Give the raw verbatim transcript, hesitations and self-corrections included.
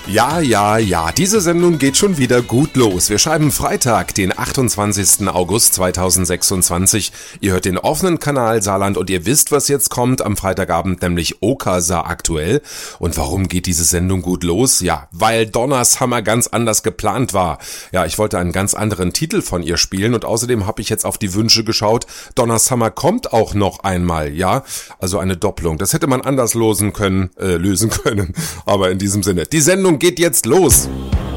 Ja, ja, ja, diese Sendung geht schon wieder gut los. Wir schreiben Freitag, den achtundzwanzigsten August zweitausendsechsundzwanzig. Ihr hört den offenen Kanal Saarland und ihr wisst, was jetzt kommt am Freitagabend, nämlich Oka Saar aktuell. Und warum geht diese Sendung gut los? Ja, weil Donnershammer ganz anders geplant war. Ja, ich wollte einen ganz anderen Titel von ihr spielen und außerdem habe ich jetzt auf die Wünsche geschaut. Donnershammer kommt auch noch einmal, ja, also eine Doppelung. Das hätte man anders losen können, äh, lösen können, aber in diesem Sinne. Die Sendung geht jetzt los.